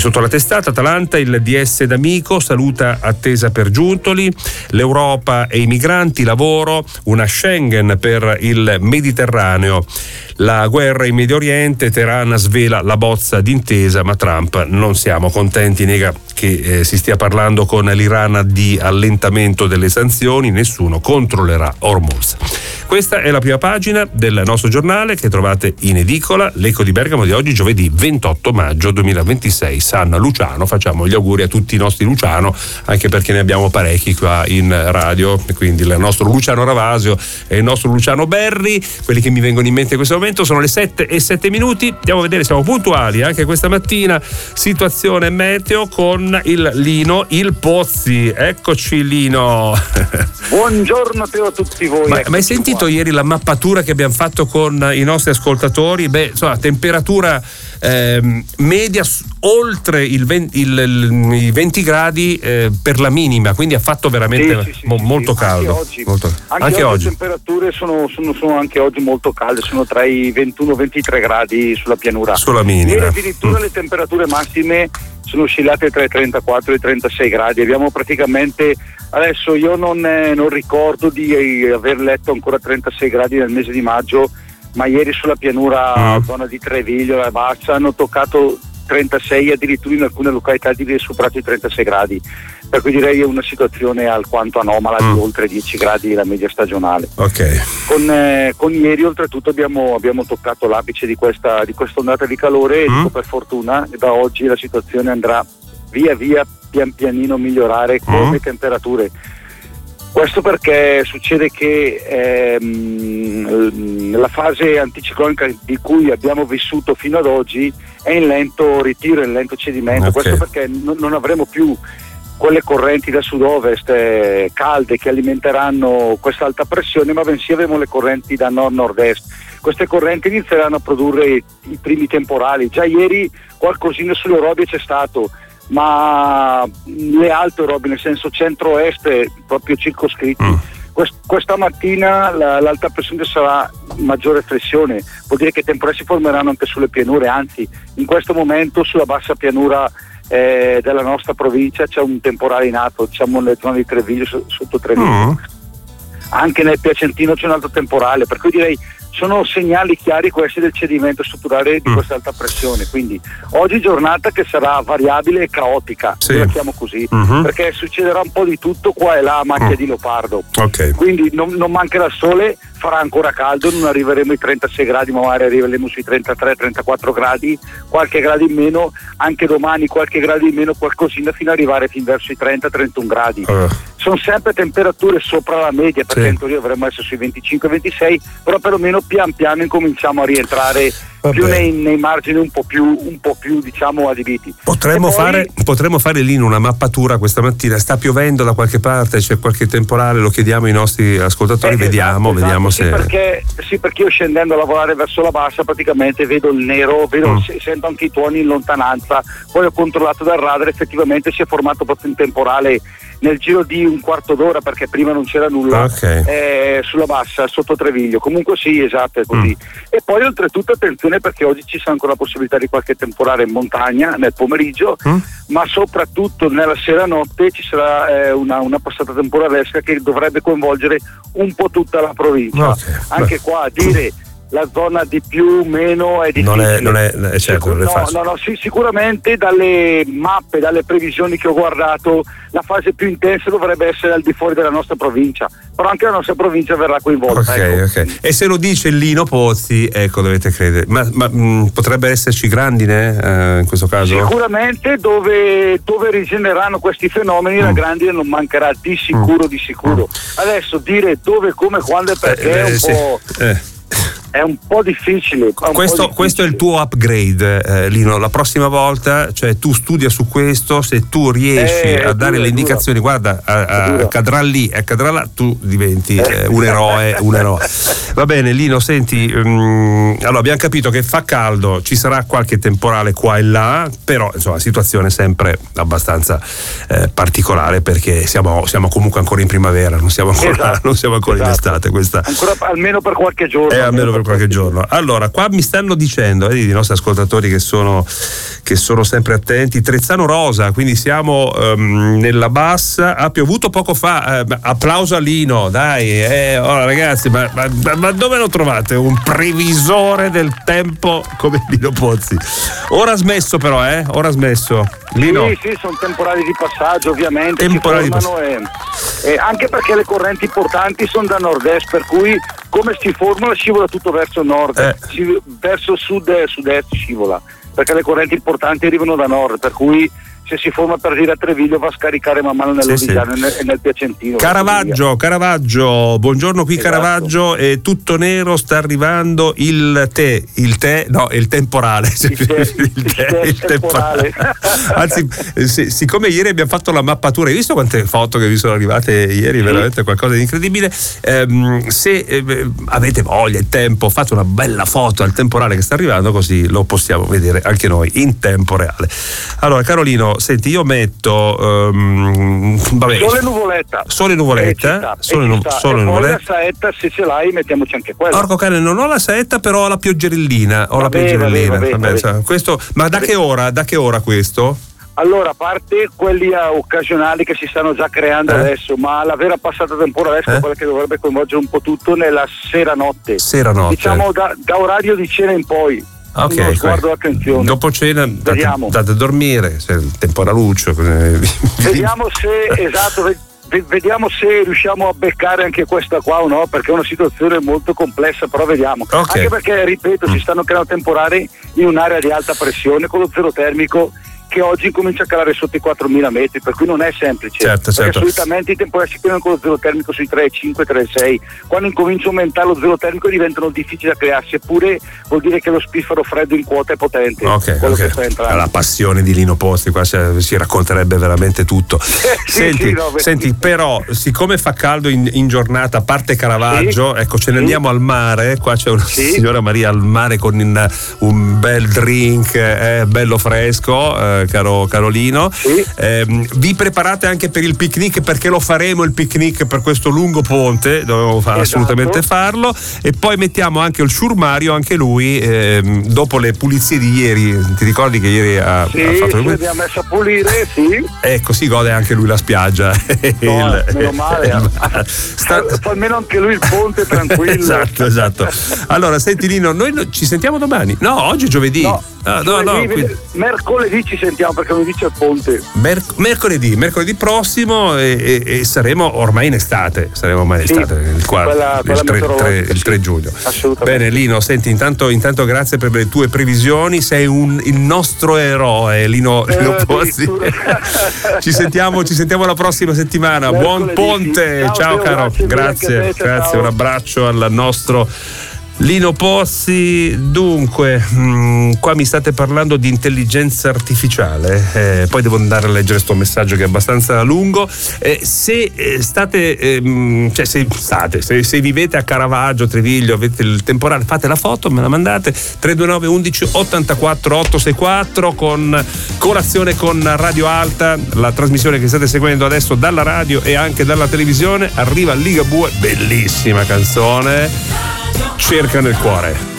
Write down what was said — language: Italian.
Sotto la testata Atalanta, il DS d'Amico, saluta attesa per Giuntoli, l'Europa e i migranti, lavoro, una Schengen per il Mediterraneo, la guerra in Medio Oriente, Teheran svela la bozza d'intesa, ma Trump non siamo contenti, nega che si stia parlando con l'Iran di allentamento delle sanzioni, nessuno controllerà Hormuz. Questa è la prima pagina del nostro giornale che trovate in edicola. L'Eco di Bergamo di oggi, giovedì 28 maggio 2026. San Luciano, facciamo gli auguri a tutti i nostri Luciano, anche perché ne abbiamo parecchi qua in radio, quindi il nostro Luciano Ravasio e il nostro Luciano Berri, quelli che mi vengono in mente in questo momento. Sono le 7:07. Andiamo a vedere, siamo puntuali anche questa mattina. Situazione meteo con il Lino Il Pozzi. Eccoci Lino. Buongiorno a tutti voi. Ma hai sentito ieri la mappatura che abbiamo fatto con i nostri ascoltatori? Insomma, temperatura media oltre i 20 gradi per la minima, quindi ha fatto veramente molto caldo. Anche oggi. Le temperature sono anche oggi molto calde, sono tra i 21 e 23 gradi sulla pianura. Sulla minima. Ieri addirittura le temperature massime sono oscillate tra i 34 e i 36 gradi. Abbiamo praticamente, adesso io non ricordo di aver letto ancora 36 gradi nel mese di maggio, ma ieri sulla pianura, zona di Treviglio, la Bassa, hanno toccato 36, addirittura in alcune località di superato i 36 gradi, per cui direi è una situazione alquanto anomala, di oltre 10 gradi la media stagionale. Ok. Con ieri oltretutto abbiamo toccato l'apice di questa ondata di calore, e dico per fortuna, da oggi la situazione andrà via via pian pianino a migliorare come temperature. Questo perché succede che la fase anticiclonica di cui abbiamo vissuto fino ad oggi è in lento ritiro, in lento cedimento. Okay. Questo perché non avremo più quelle correnti da sud-ovest calde che alimenteranno questa alta pressione, ma bensì avremo le correnti da nord-nord-est. Queste correnti inizieranno a produrre i primi temporali. Già ieri qualcosina sulle Orobie c'è stato, ma le alte Orobie, nel senso centro-est, proprio circoscritti. Questa mattina l'alta pressione sarà maggiore flessione, vuol dire che i temporali si formeranno anche sulle pianure, anzi in questo momento sulla bassa pianura della nostra provincia c'è un temporale in atto, diciamo nelle zone di Treviglio, sotto Treviglio. Anche nel Piacentino c'è un altro temporale, per cui direi sono segnali chiari questi del cedimento strutturale di questa alta pressione. Quindi oggi giornata che sarà variabile e caotica, la chiamo così, perché succederà un po' di tutto qua e là a macchia di leopardo. Okay. Quindi non mancherà il sole, farà ancora caldo, non arriveremo ai 36 gradi, ma magari arriveremo sui 33-34 gradi, qualche grado in meno, anche domani qualche grado in meno, qualcosina, fino ad arrivare fin verso i 30-31 gradi. Sono sempre temperature sopra la media, perché in teoria dovremmo essere sui 25-26, però perlomeno pian piano incominciamo a rientrare più nei margini un po' più diciamo adibiti. Potremmo fare lì una mappatura questa mattina. Sta piovendo da qualche parte, c'è qualche temporale, lo chiediamo ai nostri ascoltatori, vediamo se perché io scendendo a lavorare verso la bassa praticamente vedo il nero, sento anche i tuoni in lontananza, poi ho controllato dal radar, effettivamente si è formato proprio un temporale nel giro di un quarto d'ora, perché prima non c'era nulla. Sulla bassa, sotto Treviglio. Comunque sì, esatto, è così. E poi oltretutto attenzione, perché oggi ci sarà ancora la possibilità di qualche temporale in montagna nel pomeriggio, ma soprattutto nella sera notte ci sarà una passata temporalesca che dovrebbe coinvolgere un po' tutta la provincia. Anche qua dire la zona di più meno è difficile. Non è certo, non è facile. Sicuramente dalle mappe, dalle previsioni che ho guardato, la fase più intensa dovrebbe essere al di fuori della nostra provincia, però anche la nostra provincia verrà coinvolta. Ok. E se lo dice il Lino Pozzi, ecco, dovete credere. Ma potrebbe esserci grandine in questo caso? Sicuramente dove rigenereranno questi fenomeni la grandine non mancherà di sicuro. Adesso dire dove, come, quando e perché è un po' difficile. Questo è il tuo upgrade, Lino. La prossima volta, cioè, tu studia su questo, se tu riesci a dare le indicazioni, guarda, accadrà lì, accadrà là, tu diventi un eroe. Va bene, Lino, senti, allora abbiamo capito che fa caldo, ci sarà qualche temporale qua e là, però insomma situazione sempre abbastanza particolare, perché siamo comunque ancora in primavera, non siamo ancora in estate. Questa ancora almeno per qualche giorno. per qualche giorno. Allora, qua mi stanno dicendo, i nostri ascoltatori che sono sempre attenti, Trezzano rosa, quindi siamo nella bassa, ha piovuto poco fa, applauso a Lino, dai, ragazzi, ma dove lo trovate? Un previsore del tempo come Lino Pozzi. Ora ha smesso però, ora ha smesso. Lino. Sì, sono temporali di passaggio, ovviamente. Temporali di passaggio. Anche perché le correnti importanti sono da nord-est, per cui come si formula scivola tutto verso nord, verso sud-est scivola, perché le correnti importanti arrivano da nord, per cui se si forma per dire a Treviglio va a scaricare man mano nell'Odigiano e nel Piacentino. Caravaggio, buongiorno qui. Esatto. Caravaggio, è tutto nero, sta arrivando il temporale. Il temporale. Anzi, siccome ieri abbiamo fatto la mappatura, hai visto quante foto che vi sono arrivate ieri? Veramente qualcosa di incredibile. Se avete voglia e tempo, fate una bella foto al temporale che sta arrivando, così lo possiamo vedere anche noi in tempo reale. Allora, Carolino, senti, io metto sole nuvoletta, la saetta, se ce l'hai mettiamoci anche quella. Porco cane, non ho la saetta, però ho la pioggerellina. Vabbè. Questo, ma da che ora questo? Allora, a parte quelli occasionali che si stanno già creando adesso, ma la vera passata temporalesca è quella che dovrebbe coinvolgere un po' tutto nella sera-notte. Diciamo da orario di cena in poi. Ok, guardo l'attenzione. Dopo cena date a dormire, se il temporaluccio. Vediamo se riusciamo a beccare anche questa qua o no, perché è una situazione molto complessa, però vediamo. Okay. Anche perché, ripeto, si stanno creando temporali in un'area di alta pressione con lo zero termico che oggi comincia a calare sotto i 4.000 metri, per cui non è semplice. Certo. Solitamente i temporali si creano con lo zero termico sui 3,5, 3,6. Quando incomincia a aumentare lo zero termico diventano difficili da crearsi, eppure vuol dire che lo spiffero freddo in quota è potente. Ok. La passione di Lino Pozzi, qua si racconterebbe veramente tutto. Senti, però, siccome fa caldo in giornata, a parte Caravaggio, ecco, ce ne andiamo al mare. Qua c'è una signora Maria al mare con un bel drink, bello fresco. Carolino, vi preparate anche per il picnic, perché lo faremo il picnic per questo lungo ponte, dovevo assolutamente farlo, e poi mettiamo anche il Sciurmario, anche lui, dopo le pulizie di ieri. Ti ricordi che ieri ha fatto abbiamo messo a pulire, ecco, si gode anche lui la spiaggia. Meno male, almeno anche lui il ponte tranquillo. Esatto. Allora, senti Lino, noi ci sentiamo domani? No, oggi è giovedì. Mercoledì ci sentiamo, perché lunedì c'è il ponte. Mercoledì prossimo, e saremo ormai in estate. Il 3 giugno. Assolutamente. Bene Lino, senti, intanto grazie per le tue previsioni, sei il nostro eroe, Lino Pozzi. Ci sentiamo la prossima settimana. Buon ponte. Ciao caro. Grazie, un abbraccio al nostro Lino Pozzi. Dunque, qua mi state parlando di intelligenza artificiale, poi devo andare a leggere sto messaggio che è abbastanza lungo. Se vivete a Caravaggio, Treviglio, avete il temporale, fate la foto, me la mandate. 329 11 84 864 con colazione con Radio Alta, la trasmissione che state seguendo adesso dalla radio e anche dalla televisione. Arriva Ligabue, bellissima canzone, Cerca nel cuore.